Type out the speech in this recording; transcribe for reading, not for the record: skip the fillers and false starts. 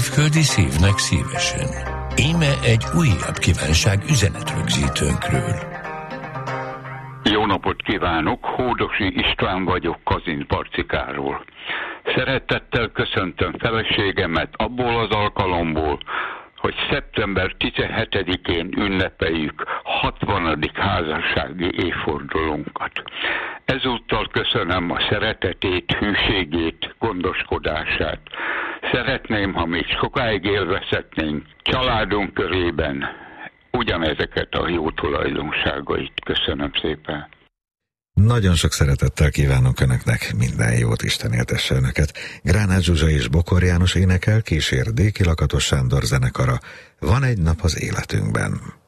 Földi szívnek szívesen. Íme egy újabb kívánság üzenetrögzítőnkről. Jó napot kívánok, Hódosi István vagyok Kazincbarcikáról. Szeretettel köszöntöm feleségemet abból az alkalomból, hogy szeptember 17-én ünnepeljük 60. házassági évfordulónkat. Ezúttal köszönöm a szeretetét, hűségét, gondoskodását. Szeretném, ha még sokáig élvezhetnénk családunk körében ugyanezeket a jó tulajdonságait. Köszönöm szépen. Nagyon sok szeretettel kívánok Önöknek, minden jót, Isten éltesse Önöket. Gránát Zsuzsa és Bokor János énekel, kísér Déki Lakatos Sándor zenekara. Van egy nap az életünkben.